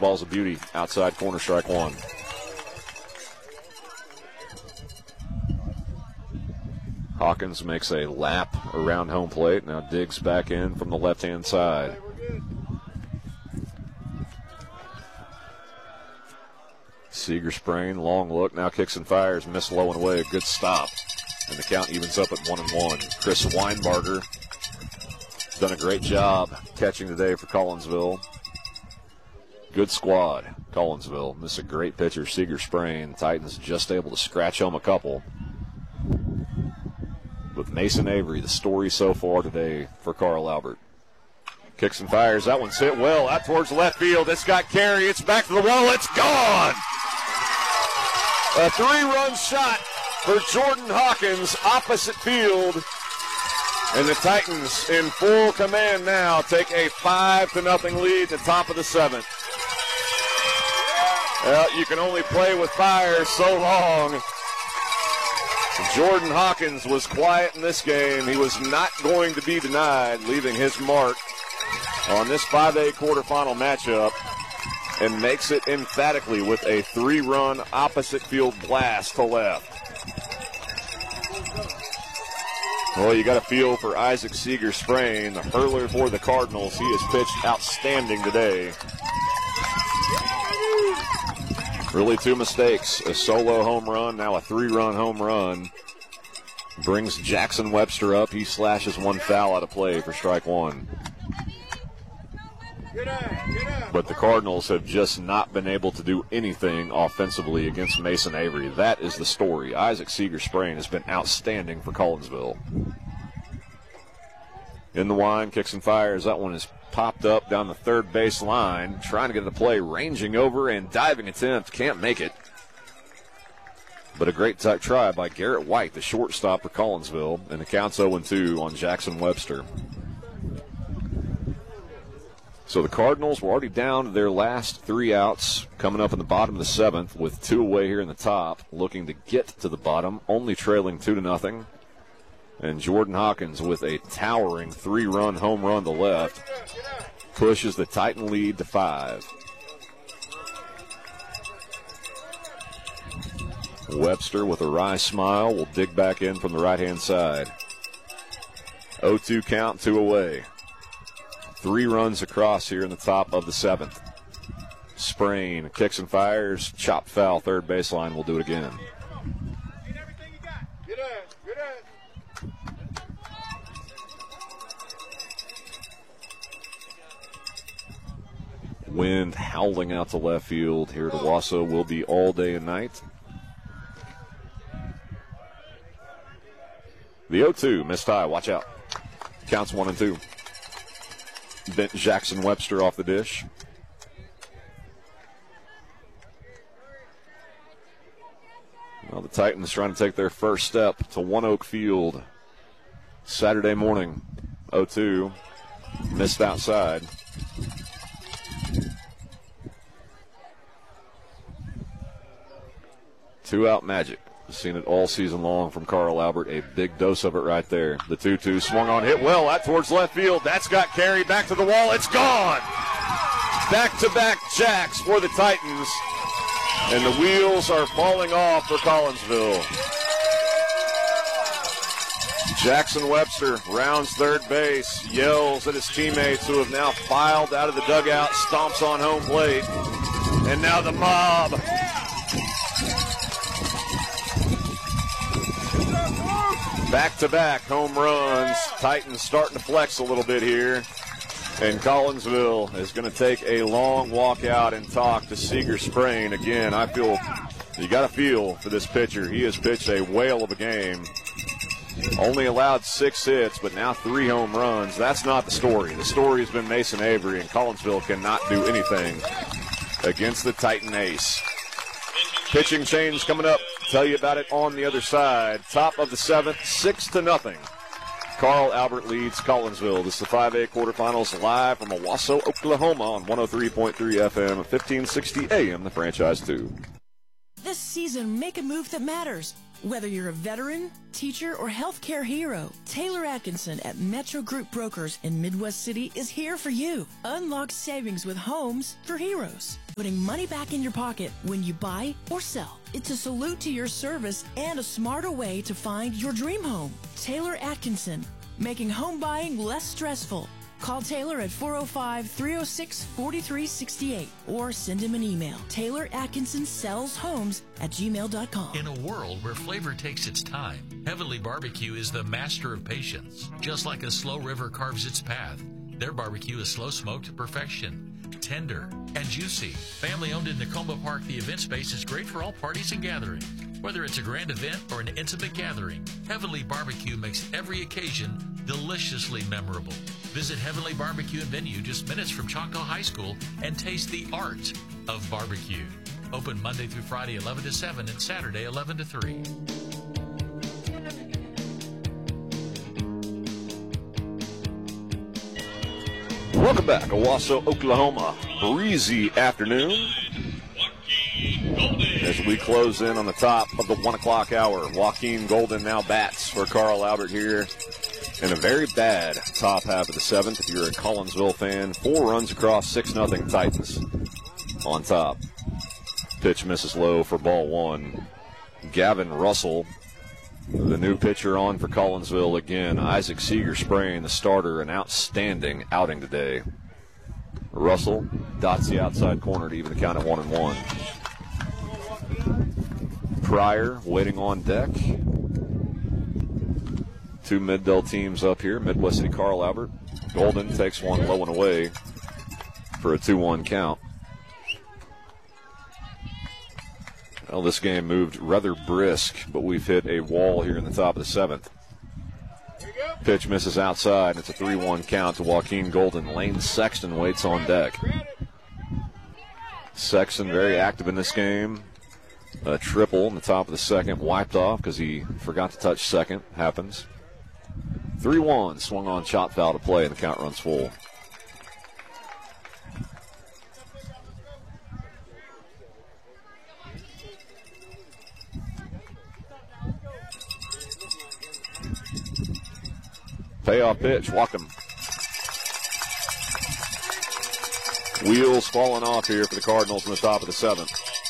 ball's a beauty. Outside corner, strike one. Hawkins makes a lap around home plate. Now digs back in from the left-hand side. Seager Sprain, long look, now kicks and fires, missed low and away, a good stop. And the count evens up at 1-1. Chris Weinbarger done a great job catching today for Collinsville. Good squad, Collinsville. This is a great pitcher, Seager Sprain. Titans just able to scratch home a couple. With Mason Avery, the story so far today for Carl Albert. Kicks and fires, that one's hit well, out towards left field. It's got carry, it's back to the wall, it's gone! A 3-run shot for Jordan Hawkins, opposite field. And the Titans in full command now take a 5-0 lead at the top of the 7th. Well, you can only play with fire so long. Jordan Hawkins was quiet in this game. He was not going to be denied, leaving his mark on this 5A quarterfinal matchup, and makes it emphatically with a 3-run opposite field blast to left. Well, you got a feel for Isaac Seager Sprain, the hurler for the Cardinals. He has pitched outstanding today. Really 2 mistakes, a solo home run, now a 3-run home run. Brings Jackson Webster up. He slashes 1 foul out of play for strike 1. But the Cardinals have just not been able to do anything offensively against Mason Avery. That is the story. Isaac Seager Sprain has been outstanding for Collinsville. In the wind, kicks and fires. That one is popped up down the third base line. Trying to get the play, ranging over and diving attempt. Can't make it. But a great try by Garrett White, the shortstop for Collinsville. And the count's 0-2 on Jackson Webster. So the Cardinals were already down to their last 3 outs, coming up in the bottom of the 7th with 2 away here in the top, looking to get to the bottom, only trailing 2-0. And Jordan Hawkins with a towering 3-run home run to left pushes the Titan lead to 5. Webster with a wry smile will dig back in from the right-hand side. 0-2 count, 2 away. 3 runs across here in the top of the 7th. Sprain kicks and fires, chopped foul, third baseline. Will do it again. Wind howling out to left field here at Owasso will be all day and night. The 0-2 missed high. Watch out. Counts 1-2. Bent Jackson Webster off the dish. Well, the Titans trying to take their first step to One Oak Field Saturday morning. 0-2. Missed outside. Two-out magic. Seen it all season long from Carl Albert. A big dose of it right there. The 2-2 swung on, hit well out towards left field. That's got carried back to the wall. It's gone. Back-to-back jacks for the Titans. And the wheels are falling off for Collinsville. Jackson Webster rounds third base, yells at his teammates who have now filed out of the dugout, stomps on home plate. And now the mob. Back-to-back home runs. Titans starting to flex a little bit here. And Collinsville is going to take a long walk out and talk to Seager Sprain. Again, I feel you got a feel for this pitcher. He has pitched a whale of a game. Only allowed 6 hits, but now 3 home runs. That's not the story. The story has been Mason Avery, and Collinsville cannot do anything against the Titan ace. Pitching change coming up. Tell you about it on the other side. Top of the 7th, 6-0. Carl Albert leads Collinsville. This is the 5A quarterfinals live from Owasso, Oklahoma on 103.3 FM, 1560 AM, the franchise 2. This season, make a move that matters Whether you're a veteran, teacher, or healthcare hero, Taylor Atkinson at Metro Group Brokers in Midwest City is here for you. Unlock savings with homes for heroes. Putting money back in your pocket when you buy or sell. It's a salute to your service and a smarter way to find your dream home. Taylor Atkinson, making home buying less stressful. Call Taylor at 405-306-4368 or send him an email. Taylor Atkinson sells homes at gmail.com. In a world where flavor takes its time, Heavenly Barbecue is the master of patience. Just like a slow river carves its path, their barbecue is slow smoked to perfection. Tender and juicy. Family owned in Tacoma Park, the event space is great for all parties and gatherings. Whether it's a grand event or an intimate gathering, Heavenly Barbecue makes every occasion deliciously memorable. Visit Heavenly Barbecue and Venue just minutes from Choctaw High School and taste the art of barbecue. Open Monday through Friday 11 to 7 and Saturday 11 to 3. Welcome back, Owasso, Oklahoma. Breezy afternoon as we close in on the top of the 1 o'clock hour. Joaquin Golden now bats for Carl Albert here in a very bad top half of the seventh. If you're a Collinsville fan, 4 runs across, 6-0 Titans on top. Pitch misses low for ball one. Gavin Russell, the new pitcher on for Collinsville again. Isaac Seeger spraying the starter, an outstanding outing today. Russell dots the outside corner to even the count at 1-1. Pryor waiting on deck. 2 Mid-Dell teams up here. Midwest City, Carl Albert. Golden takes one low and away for a 2-1 count. Well, this game moved rather brisk, but we've hit a wall here in the top of the seventh. Pitch misses outside, and it's a 3-1 count to Joaquin Golden. Lane Sexton waits on deck. Sexton very active in this game. A triple in the top of the second, wiped off because he forgot to touch second. Happens. 3-1, swung on, chop foul to play, and the count runs full. Payoff pitch, Wacom. Wheels falling off here for the Cardinals in the top of the seventh.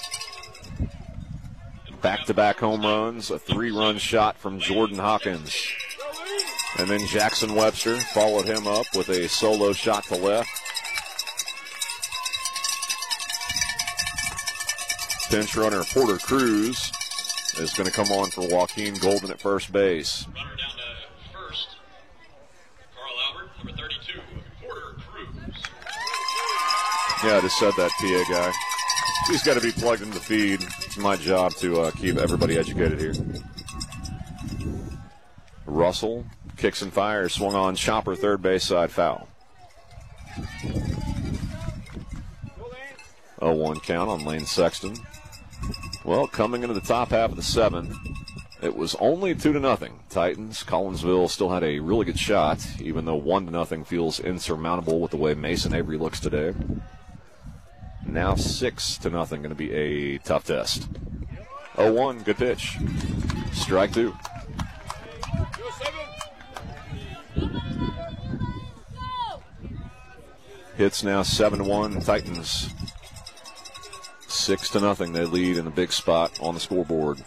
Back-to-back home runs, a 3-run shot from Jordan Hawkins. And then Jackson Webster followed him up with a solo shot to left. Pinch runner Porter Cruz is going to come on for Joaquin Golden at first base. Runner down to first. Carl Albert, number 32, Porter Cruz. Yeah, I just said that, PA guy. He's got to be plugged into the feed. It's my job to keep everybody educated here. Russell kicks and fires, swung on, chopper, third base side, foul. 0-1 count on Lane Sexton. Well, coming into the top half of the seventh, it was only 2-0. Titans, Collinsville still had a really good shot, even though 1-0 feels insurmountable with the way Mason Avery looks today. Now 6-0, going to be a tough test. 0-1, good pitch. Strike two. Hits now 7-1, Titans. 6-0, they lead in the big spot on the scoreboard.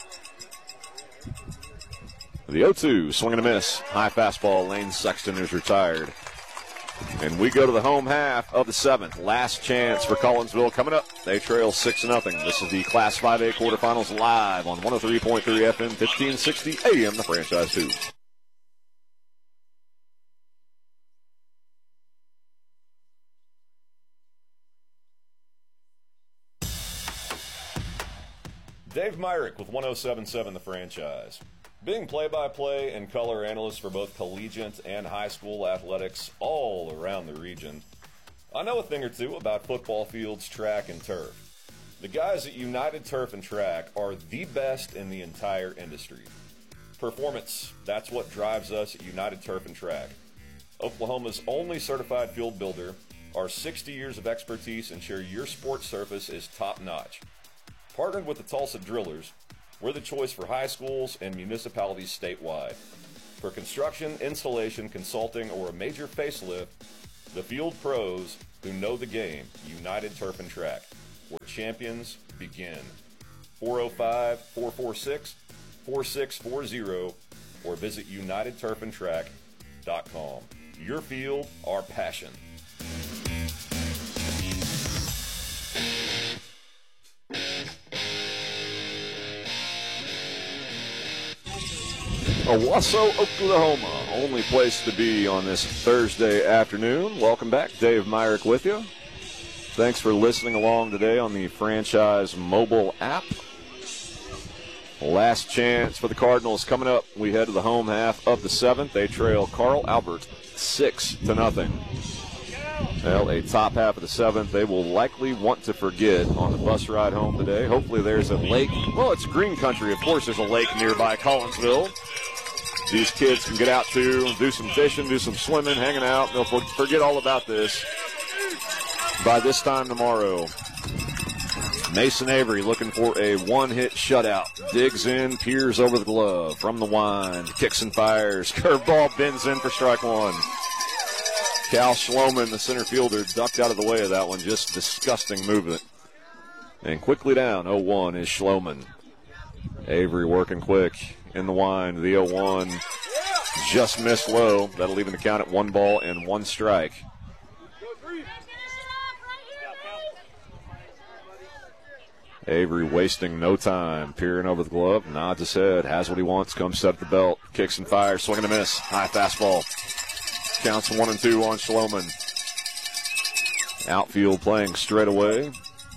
The 0-2, swing and a miss. High fastball, Lane Sexton is retired. And we go to the home half of the seventh. Last chance for Collinsville coming up. They trail 6-0. This is the Class 5A quarterfinals live on 103.3 FM, 1560 AM, the Franchise 2. Dave Myrick with 107.7 The Franchise. Being play-by-play and color analyst for both collegiate and high school athletics all around the region, I know a thing or two about football fields, track, and turf. The guys at United Turf and Track are the best in the entire industry. Performance, that's what drives us at United Turf and Track. Oklahoma's only certified field builder, our 60 years of expertise ensure your sports surface is top-notch. Partnered with the Tulsa Drillers, We're the choice for high schools and municipalities statewide. For construction, installation, consulting, or a major facelift, the field pros who know the game, United Turf and Track, where champions begin. 405-446-4640 or visit UnitedTurfandTrack.com. Your field, our passion. Owasso, Oklahoma, only place to be on this Thursday afternoon. Welcome back. Dave Myrick with you. Thanks for listening along today on the Franchise mobile app. Last chance for the Cardinals coming up. We head to the home half of the 7th. They trail Carl Albert 6-0. Well, a top half of the 7th they will likely want to forget on the bus ride home today. Hopefully there's a lake. Well, it's green country. Of course there's a lake nearby Collinsville. These kids can get out to do some fishing, do some swimming, hanging out. They'll forget all about this by this time tomorrow. Mason Avery looking for a one-hit shutout. Digs in, peers over the glove from the wind. Kicks and fires. Curveball bends in for strike one. Cal Schloman, the center fielder, ducked out of the way of that one. Just disgusting movement. And quickly down, 0-1 is Schloman. Avery working quick in the wind. The 0-1 just missed low. That'll even the count at 1 ball and 1 strike. Avery wasting no time. Peering over the glove, nods his head, has what he wants, comes set at the belt, kicks and fires, swing and a miss. High fastball. Counts 1-2 on Schloman. Outfield playing straight away.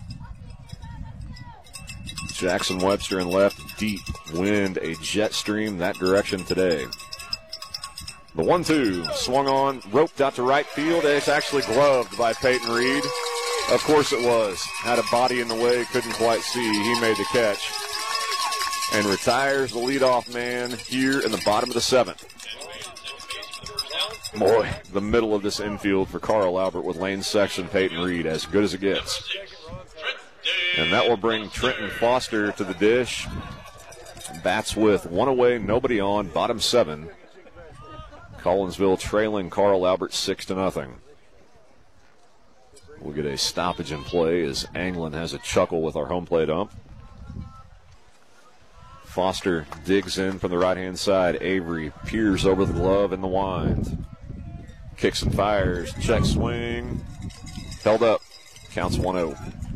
Jackson Webster in left, deep wind, a jet stream that direction today. The 1-2 swung on, roped out to right field. It's actually gloved by Peyton Reed. Of course it was. Had a body in the way, couldn't quite see. He made the catch and retires the leadoff man here in the bottom of the 7th. Boy, the middle of this infield for Carl Albert with Lane Sexton, Peyton Reed, as good as it gets. And that will bring Trenton Foster to the dish. Bats with 1 away, nobody on, bottom 7. Collinsville trailing Carl Albert 6-0. We'll get a stoppage in play as Anglin has a chuckle with our home plate ump. Foster digs in from the right-hand side. Avery peers over the glove in the wind. Kicks and fires. Check swing. Held up. Counts 1-0.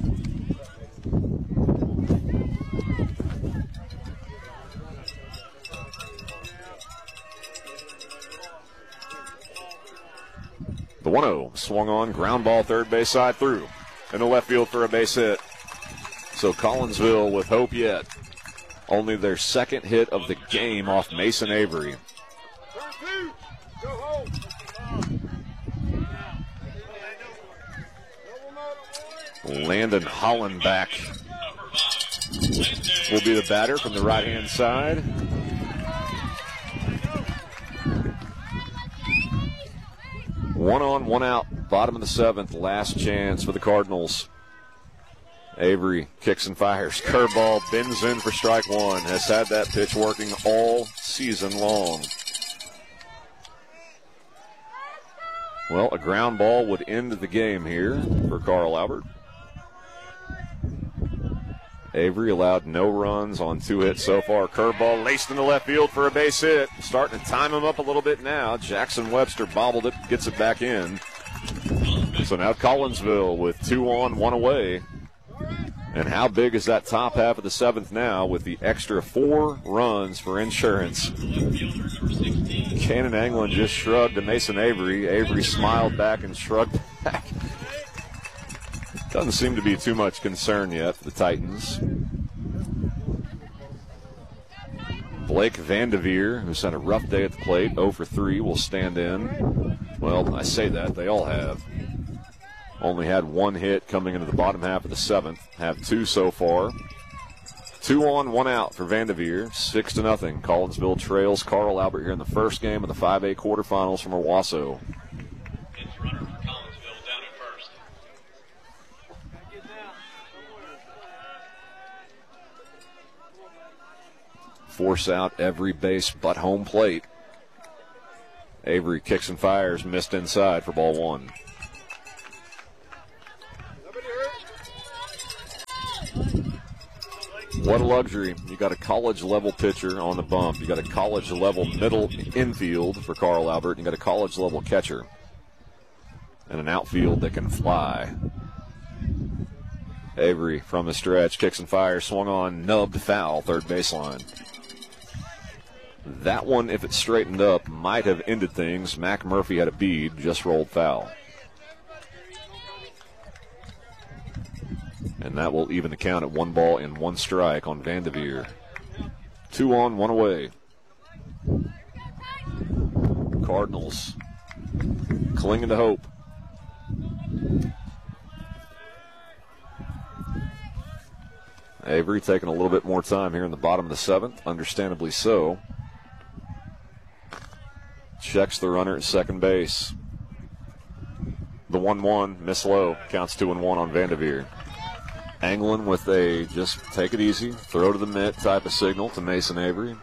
The 1-0 swung on, ground ball third base side through. In the left field for a base hit. So Collinsville with hope yet. Only their second hit of the game off Mason Avery. Landon Hollenbach will be the batter from the right-hand side. One on, one out, bottom of the 7th, last chance for the Cardinals. Avery kicks and fires. Curveball bends in for strike one. Has had that pitch working all season long. Well, a ground ball would end the game here for Carl Albert. Avery allowed no runs on 2 hits so far. Curveball laced in the left field for a base hit. Starting to time him up a little bit now. Jackson Webster bobbled it, gets it back in. So now Collinsville with 2 on, 1 away. And how big is that top half of the 7th now with the extra 4 runs for insurance? Cannon Anglin just shrugged to Mason Avery. Avery smiled back and shrugged back. Doesn't seem to be too much concern yet for the Titans. Blake Vandeveer, who's had a rough day at the plate, 0 for 3, will stand in. Well, I say that, they all have. Only had 1 hit coming into the bottom half of the 7th. Have 2 so far. 2 on, 1 out for Vandeveer. 6-0. Collinsville trails Carl Albert here in the first game of the 5A quarterfinals from Owasso. force out every base but home plate. Avery kicks and fires, missed inside for ball one. What a luxury. You got a college-level pitcher on the bump. You got a college-level middle infield for Carl Albert. You got a college-level catcher. And an outfield that can fly. Avery from the stretch, kicks and fires, swung on, nubbed, foul, third baseline. That one, if it straightened up, might have ended things. Mac Murphy had a bead, just rolled foul. And that will even the count at 1 ball and 1 strike on Vanderveer. 2 on, 1 away. Cardinals clinging to hope. Avery taking a little bit more time here in the bottom of the 7th, understandably so. Checks the runner at second base. The 1-1, miss low, counts 2-1 on Vanderveer. Anglin with a just take it easy, throw to the mitt type of signal to Mason Avery.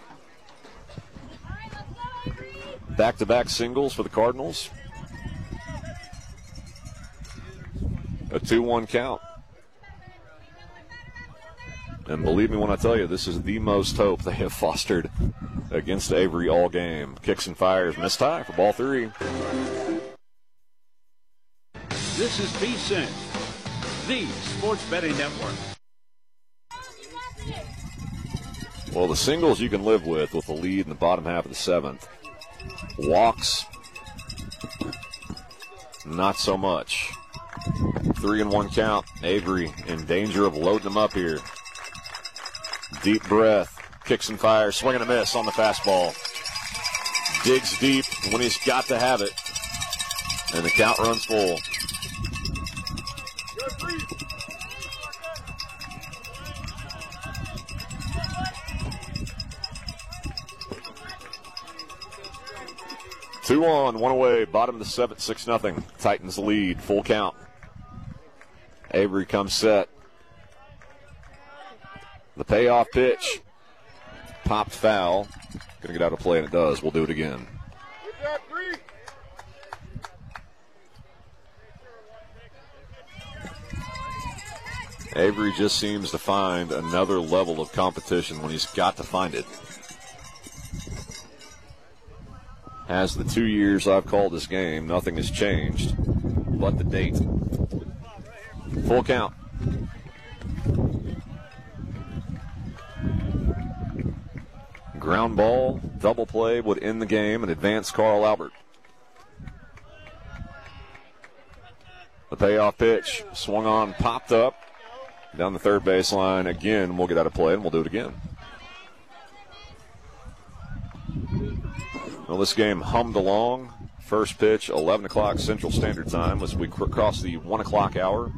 Back-to-back singles for the Cardinals. A 2-1 count. And believe me when I tell you, this is the most hope they have fostered against Avery all game. Kicks and fires, missed high for ball 3. This is VSiN, the sports betting network. Well, the singles you can live with the lead in the bottom half of the 7th. Walks, not so much. 3-1 count. Avery in danger of loading them up here. Deep breath, kicks and fires, swing and a miss on the fastball. Digs deep when he's got to have it. And the count runs full. Two on, 1 away, bottom of the 7th, 6-0. Titans lead, full count. Avery comes set. The payoff pitch. Popped foul. Going to get out of play, and it does. We'll do it again. Avery just seems to find another level of competition when he's got to find it. As the 2 years I've called this game, nothing has changed but the date. Full count. Ground ball, double play would end the game and advance Carl Albert. The payoff pitch, swung on, popped up, down the third baseline. Again, we'll get out of play and we'll do it again. Well, this game hummed along. First pitch, 11 o'clock Central Standard Time as we cross the 1 o'clock hour.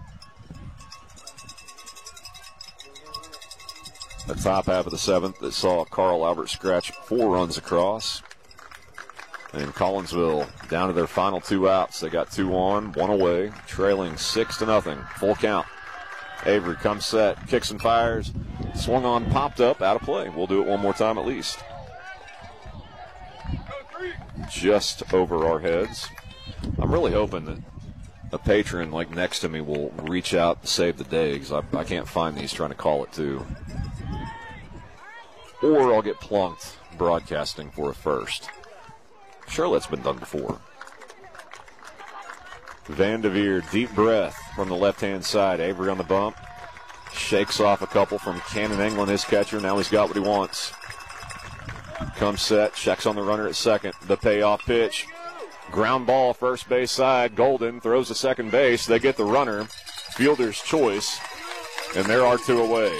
The top half of the 7th that saw Carl Albert scratch 4 runs across. And Collinsville down to their final 2 outs. They got 2 on, 1 away, trailing 6-0. Full count. Avery comes set, kicks and fires. Swung on, popped up, out of play. We'll do it one more time at least. Just over our heads. I'm really hoping that a patron like next to me will reach out to save the day, because I can't find these trying to call it too. Or I'll get plunked broadcasting for a first. Surely that's been done before. Vanderveer, deep breath from the left-hand side. Avery on the bump. Shakes off a couple from Cannon Anglin, his catcher. Now he's got what he wants. Comes set, checks on the runner at second. The payoff pitch. Ground ball, first base side. Golden throws to second base. They get the runner. Fielder's choice. And there are 2 away.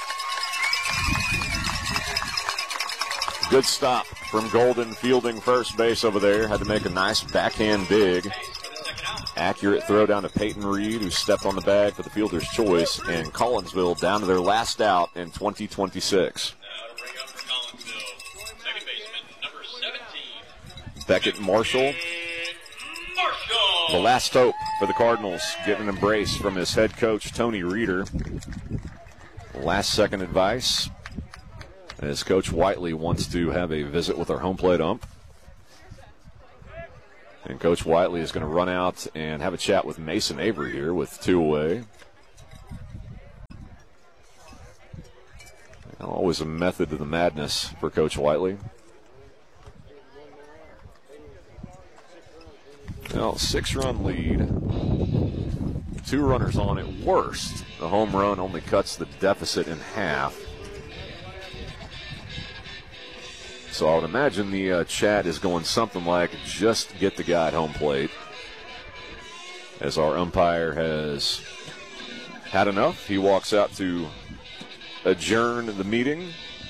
Good stop from Golden, fielding first base over there. Had to make a nice backhand dig. Accurate throw down to Peyton Reed, who stepped on the bag for the fielder's choice. And Collinsville down to their last out in 2026. Beckett Marshall. The last hope for the Cardinals, getting an embrace from his head coach, Tony Reeder. Last second advice. as Coach Whiteley wants to have a visit with our home plate ump. And Coach Whiteley is going to run out and have a chat with Mason Avery here with 2 away. Always a method to the madness for Coach Whiteley. Well, 6-run lead. 2 runners on at worst. The home run only cuts the deficit in half. So I would imagine the chat is going something like, just get the guy at home plate. As our umpire has had enough, he walks out to adjourn the meeting.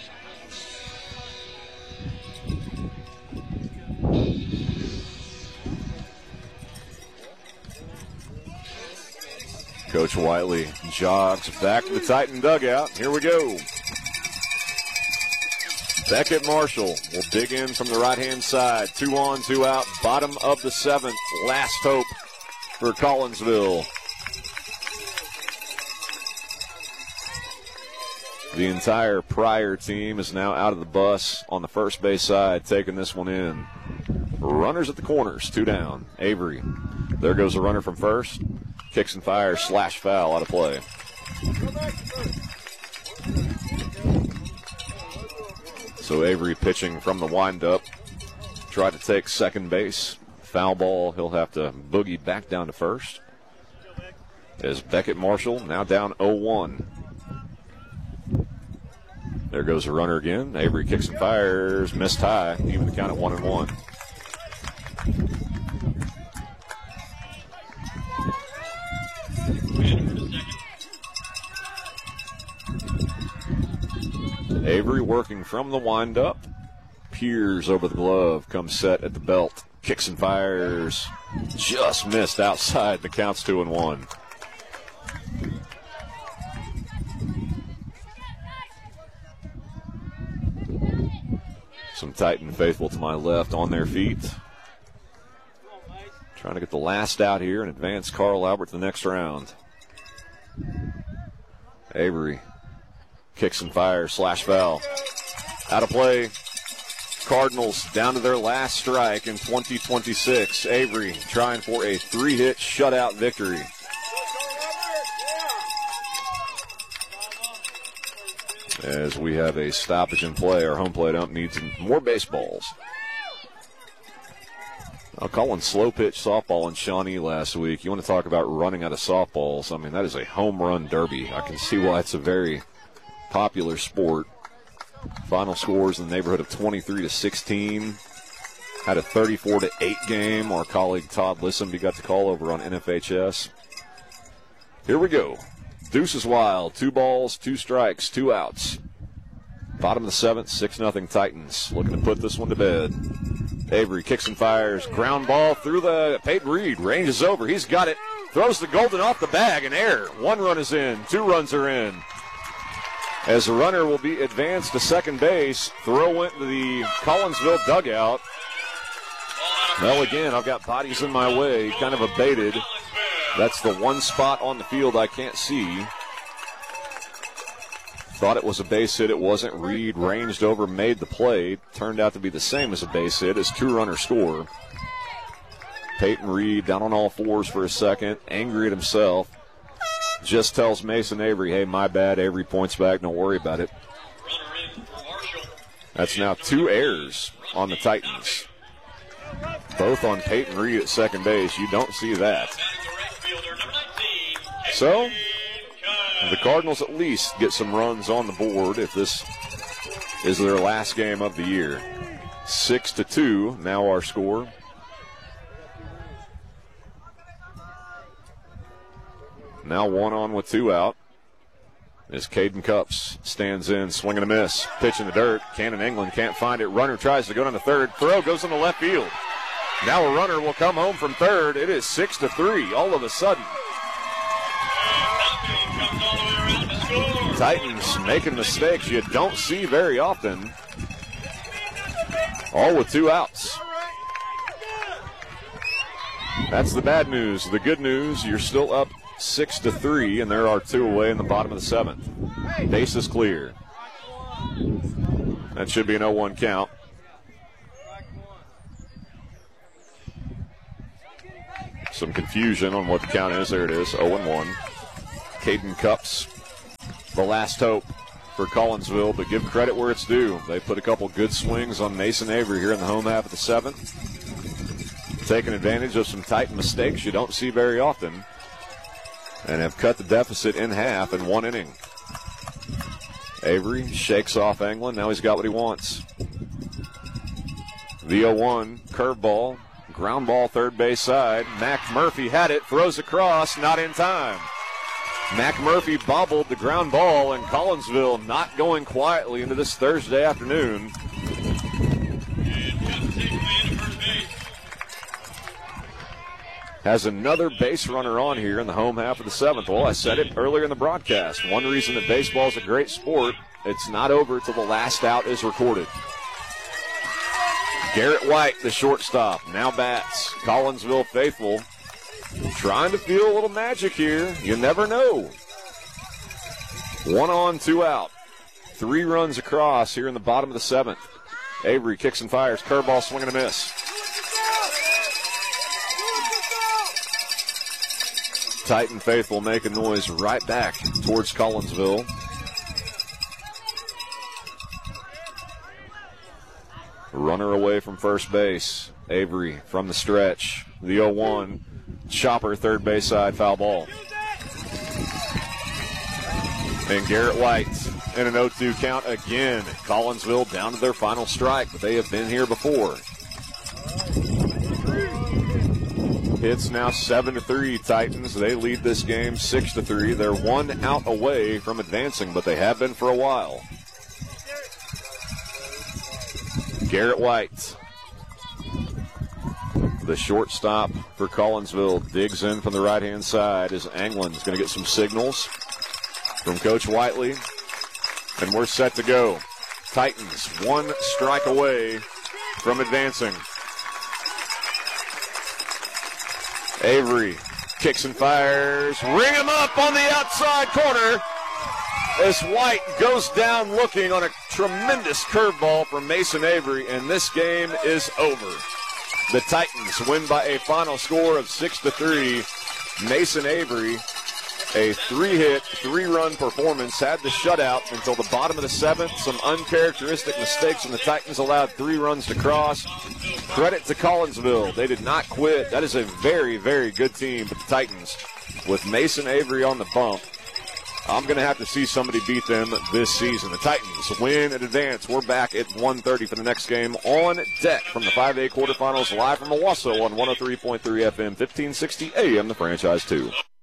Coach Whiteley jogs back to the Titan dugout. Here we go. Beckett Marshall will dig in from the right-hand side. 2 on, 2 out. Bottom of the 7th. Last hope for Collinsville. The entire Pryor team is now out of the bus on the first base side, taking this one in. Runners at the corners, 2 down. Avery. There goes a runner from first. Kicks and fires, slash foul, out of play. So Avery pitching from the windup. Tried to take second base. Foul ball, he'll have to boogie back down to first. As Beckett Marshall now down 0-1. There goes a runner again. Avery kicks and fires, missed high, even the count at 1-1. Avery working from the windup. Peers over the glove, comes set at the belt. Kicks and fires, just missed outside. The count's 2-1. Some Titan faithful to my left on their feet. Trying to get the last out here and advance Carl Albert to the next round. Avery kicks and fires, slash foul. Out of play. Cardinals down to their last strike in 2026. Avery trying for a 3-hit shutout victory. As we have a stoppage in play, our home plate ump needs more baseballs. I'll call one slow pitch softball in Shawnee last week. You want to talk about running out of softballs? I mean, that is a home run derby. I can see why it's a very popular sport. Final scores in the neighborhood of 23-16. Had a 34-8 game. Our colleague Todd Lissenby got the call over on NFHS. Here we go. Deuces wild. 2 balls, 2 strikes, 2 outs. Bottom of the 7th, 6-0 Titans. Looking to put this one to bed. Avery kicks and fires. Ground ball through the Peyton Reed. Range is over. He's got it. Throws the Golden off the bag and air. 1 run is in. 2 runs are in. As the runner will be advanced to second base. Throw into the Collinsville dugout. Well, again, I've got bodies in my way. Kind of abated. That's the one spot on the field I can't see. Thought it was a base hit. It wasn't. Reed ranged over, made the play. Turned out to be the same as a base hit, as 2-runner score. Peyton Reed down on all fours for a second. Angry at himself. Just tells Mason Avery, hey, my bad. Avery points back. Don't worry about it. That's now 2 errors on the Titans. Both on Peyton Reed at second base. You don't see that. So, the Cardinals at least get some runs on the board if this is their last game of the year. 6-2, now our score. Now 1 on with 2 out. As Caden Cups stands in, swing and a miss. Pitch in the dirt. Cannon England can't find it. Runner tries to go down to third. Throw goes into left field. Now a runner will come home from third. It is 6-3 all of a sudden. Titans making mistakes you don't see very often. All with 2 outs. That's the bad news. The good news, you're still up 6-3, and there are 2 away in the bottom of the 7th. Base is clear. That should be an 0-1 count. Some confusion on what the count is. There it is, 0-1. Caden Cups, the last hope for Collinsville, but give credit where it's due. They put a couple good swings on Mason Avery here in the home half of the 7th. Taking advantage of some Titan mistakes you don't see very often, and have cut the deficit in half in 1 inning. Avery shakes off England. Now he's got what he wants. The 0-1 curveball, ground ball third base side. Mac Murphy had it, throws across, not in time. Mac Murphy bobbled the ground ball, and Collinsville not going quietly into this Thursday afternoon. Has another base runner on here in the home half of the 7th. Well, I said it earlier in the broadcast. One reason that baseball is a great sport, it's not over till the last out is recorded. Garrett White, the shortstop, now bats. Collinsville faithful trying to feel a little magic here. You never know. 1 on, 2 out. 3 runs across here in the bottom of the 7th. Avery kicks and fires. Curveball, swing and a miss. Titan faithful making noise right back towards Collinsville. Runner away from first base. Avery from the stretch. The 0-1. Chopper, third base side, foul ball. And Garrett White in an 0-2 count again. Collinsville down to their final strike, but they have been here before. It's now 7-3 Titans. They lead this game 6-3. They're 1 out away from advancing, but they have been for a while. Garrett White, the shortstop for Collinsville, digs in from the right-hand side as Anglin's going to get some signals from Coach Whiteley. And we're set to go. Titans 1 strike away from advancing. Avery kicks and fires. Ring him up on the outside corner as White goes down looking on a tremendous curveball from Mason Avery, and this game is over. The Titans win by a final score of 6-3. Mason Avery, a 3-hit, 3-run performance, had the shutout until the bottom of the 7th. Some uncharacteristic mistakes, and the Titans allowed 3 runs to cross. Credit to Collinsville. They did not quit. That is a very, very good team. But the Titans, with Mason Avery on the bump, I'm going to have to see somebody beat them this season. The Titans win and advance. We're back at 1:30 for the next game. On deck from the 5A quarterfinals, live from Owasso on 103.3 FM, 1560 AM, the Franchise 2.